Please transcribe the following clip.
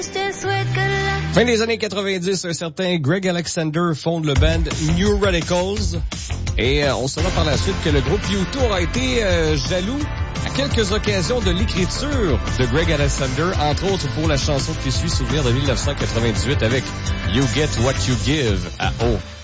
Fin des années 90, un certain Greg Alexander fonde le band New Radicals. Et on saura par la suite que le groupe U2 aura été jaloux à quelques occasions de l'écriture de Greg Alexander, entre autres pour la chanson qui suit, souvenir de 1998 avec You Get What You Give à O.